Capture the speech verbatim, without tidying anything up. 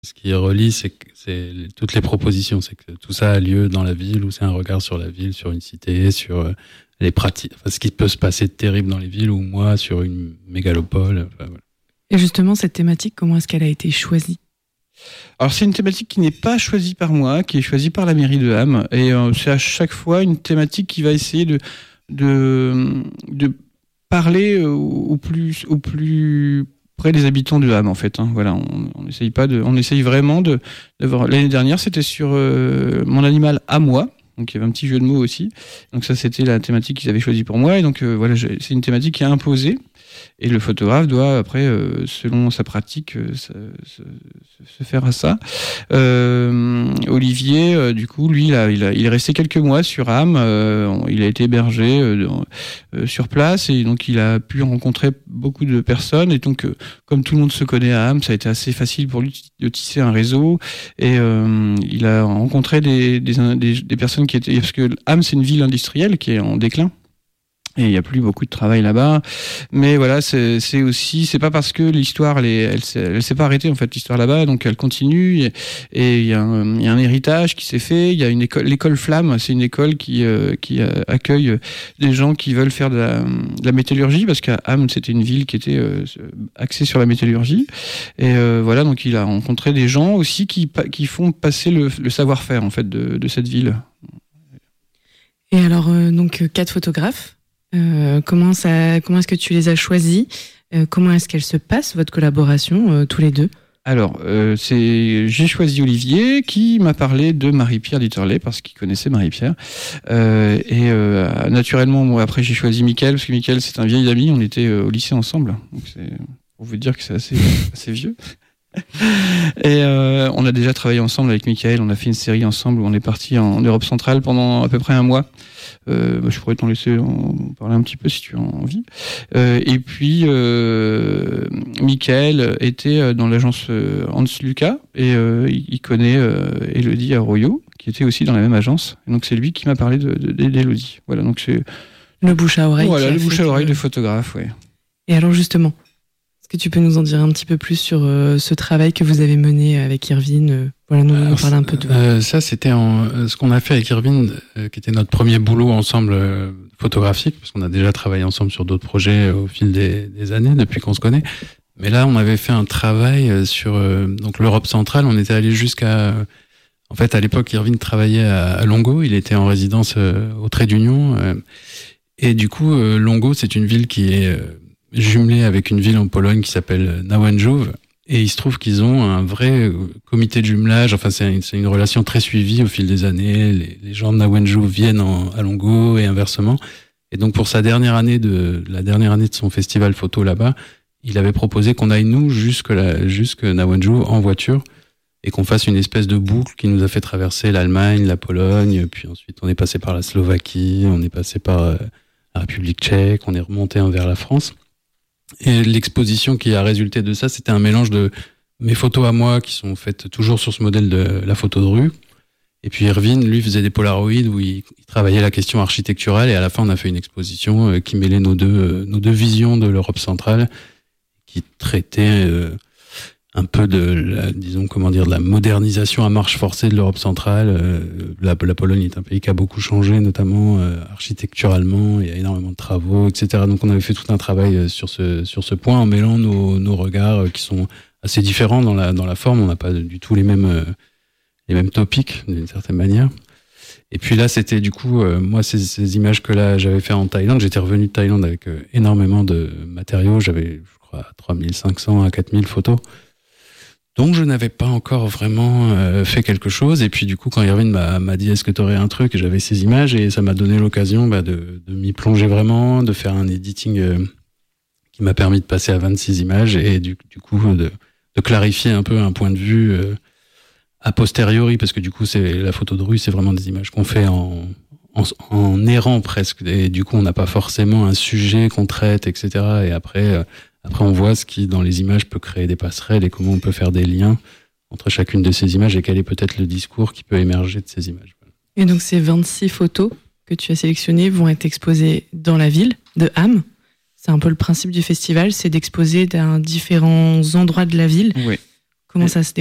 Ce qui relie, c'est, que, c'est toutes les propositions. C'est que tout ça a lieu dans la ville, où c'est un regard sur la ville, sur une cité, sur euh, les pratiques, enfin, ce qui peut se passer de terrible dans les villes, ou moi, sur une mégalopole. Enfin, voilà. Et justement, cette thématique, comment est-ce qu'elle a été choisie ? Alors, c'est une thématique qui n'est pas choisie par moi, qui est choisie par la mairie de Ham. Et euh, c'est à chaque fois une thématique qui va essayer de, de, de parler au plus, au plus près des habitants de Ham, en fait. Hein. Voilà, on, on essaye pas de, on essaye vraiment de, d'avoir. L'année dernière, c'était sur euh, mon animal à moi. Donc il y avait un petit jeu de mots aussi. Donc ça, c'était la thématique qu'ils avaient choisie pour moi. Et donc euh, voilà, c'est une thématique qui est imposée. Et le photographe doit, après, euh, selon sa pratique, euh, se, se, se faire à ça. Euh, Olivier, euh, du coup, lui, il, a, il, a, il est resté quelques mois sur Ham. Euh, il a été hébergé euh, euh, sur place. Et donc, il a pu rencontrer beaucoup de personnes. Et donc, euh, comme tout le monde se connaît à Ham, ça a été assez facile pour lui de tisser un réseau. Et euh, il a rencontré des, des, des, des personnes qui étaient... Parce que Ham, c'est une ville industrielle qui est en déclin. Et il n'y a plus beaucoup de travail là-bas, mais voilà, c'est, c'est aussi, c'est pas parce que l'histoire, elle, est, elle, s'est, elle s'est pas arrêtée en fait l'histoire là-bas, donc elle continue. Et, et il y a un, il y a un héritage qui s'est fait. Il y a une école, l'école Flamme, c'est une école qui euh, qui euh, accueille des gens qui veulent faire de la, de la métallurgie, parce qu'à Ham c'était une ville qui était euh, axée sur la métallurgie. Et euh, voilà, donc il a rencontré des gens aussi qui qui font passer le, le savoir-faire en fait de, de cette ville. Et alors euh, donc quatre photographes. Euh, comment ça, comment est-ce que tu les as choisis ? euh, Comment est-ce qu'elle se passe, votre collaboration, euh, tous les deux ? Alors, euh, c'est, j'ai choisi Olivier qui m'a parlé de Marie-Pierre Dieterle parce qu'il connaissait Marie-Pierre. Euh, et euh, naturellement, moi, après, j'ai choisi Mickaël parce que Mickaël, c'est un vieil ami. On était euh, au lycée ensemble. Donc, c'est pour vous dire que c'est assez, assez vieux. Et euh, on a déjà travaillé ensemble avec Mickaël. On a fait une série ensemble où on est parti en Europe centrale pendant à peu près un mois. Euh, bah, je pourrais t'en laisser en parler un petit peu si tu as envie. Euh, et puis, euh, Mickaël était dans l'agence Hans Lucas et euh, il connaît euh, Élodie Arroyo, qui était aussi dans la même agence. Et donc, c'est lui qui m'a parlé de, de, d'Élodie. Voilà, donc c'est... Le bouche à oreille. Voilà, le bouche à oreille que... de photographe, ouais. Et alors, justement, est-ce que tu peux nous en dire un petit peu plus sur euh, ce travail que vous avez mené avec Irvine euh, Voilà, nous, nous parler un peu de euh, ça, c'était en, ce qu'on a fait avec Irvine, euh, qui était notre premier boulot ensemble euh, photographique, parce qu'on a déjà travaillé ensemble sur d'autres projets euh, au fil des, des années, depuis qu'on se connaît. Mais là, on avait fait un travail sur euh, donc l'Europe centrale. On était allé jusqu'à... Euh, en fait, à l'époque, Irvine travaillait à, à Longo. Il était en résidence euh, au Trait d'Union. Euh, et du coup, euh, Longo, c'est une ville qui est... Euh, jumelé avec une ville en Pologne qui s'appelle Nałęczów, et il se trouve qu'ils ont un vrai comité de jumelage. Enfin, c'est une, c'est une relation très suivie au fil des années. Les, les gens de Nałęczów viennent en, à Longo et inversement. Et donc, pour sa dernière année de la dernière année de son festival photo là-bas, il avait proposé qu'on aille nous jusque la, jusque Nałęczów en voiture et qu'on fasse une espèce de boucle qui nous a fait traverser l'Allemagne, la Pologne, puis ensuite on est passé par la Slovaquie, on est passé par euh, la République tchèque, on est remonté vers la France. Et l'exposition qui a résulté de ça, c'était un mélange de mes photos à moi, qui sont faites toujours sur ce modèle de la photo de rue. Et puis Irvine, lui, faisait des polaroïdes où il, il travaillait la question architecturale. Et à la fin, on a fait une exposition euh, qui mêlait nos deux, euh, nos deux visions de l'Europe centrale, qui traitait euh, un peu de la, disons, comment dire, de la modernisation à marche forcée de l'Europe centrale. Euh, la, la Pologne est un pays qui a beaucoup changé, notamment euh, architecturalement. Il y a énormément de travaux, et cetera. Donc on avait fait tout un travail sur ce sur ce point en mêlant nos, nos regards qui sont assez différents dans la dans la forme. On n'a pas du tout les mêmes euh, les mêmes topics d'une certaine manière. Et puis là, c'était du coup euh, moi ces, ces images que là j'avais fait en Thaïlande. J'étais revenu de Thaïlande avec euh, énormément de matériaux. J'avais, je crois, trois mille cinq cents à quatre mille photos. Donc je n'avais pas encore vraiment euh, fait quelque chose, et puis du coup quand Irvine m'a, m'a dit est-ce que tu aurais un truc, j'avais ces images et ça m'a donné l'occasion bah, de, de m'y plonger vraiment, de faire un editing euh, qui m'a permis de passer à vingt-six images et du, du coup de, de clarifier un peu un point de vue euh, a posteriori, parce que du coup c'est la photo de rue, c'est vraiment des images qu'on fait en, en, en errant presque, et du coup on n'a pas forcément un sujet qu'on traite, et cetera. Et après... Euh, Après, on voit ce qui, dans les images, peut créer des passerelles et comment on peut faire des liens entre chacune de ces images et quel est peut-être le discours qui peut émerger de ces images. Et donc, ces vingt-six photos que tu as sélectionnées vont être exposées dans la ville de Ham. C'est un peu le principe du festival, c'est d'exposer dans différents endroits de la ville. Oui. Comment et ça se déroule ?